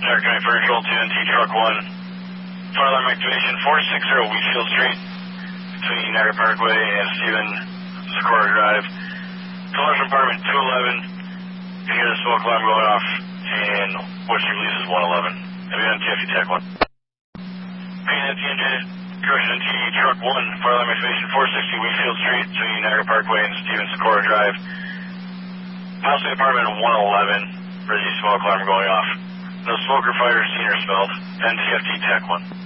Dark Knight for Control 2 NT Truck 1. Fire alarm activation 460 Wheatfield Street between Niagara Parkway and Steven Socorro Drive. Caller from apartment 211. You hear the smoke alarm going off and what you believe is 111. Have you done TFT Tech 1? PNTNJ, Correction NT Truck 1. Fire alarm activation 460 Wheatfield Street between Niagara Parkway and Steven Socorro Drive. House apartment 111. Where's the smoke alarm going off? No smoke or fire seen or smelled. NTFT Tech 1.